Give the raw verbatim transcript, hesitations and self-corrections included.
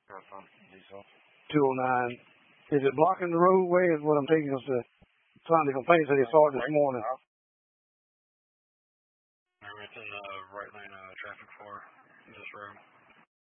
two oh nine. Is it blocking the roadway is what I'm taking us to some of the complaints that they saw this morning. We're within the right lane of traffic for this road.